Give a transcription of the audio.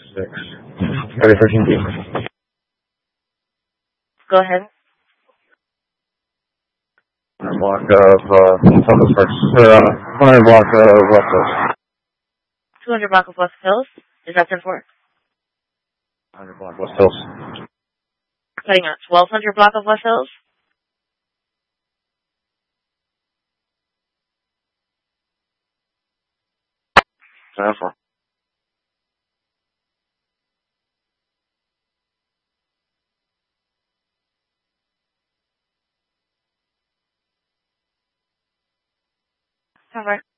6. Ready for team B. Go ahead. Block of Southwest Park, 100 block of West Hills. 200 block of West Hills. Is that 10-4? 100 block West Hills. Cutting out 1200 block of West Hills. 10-4. All right.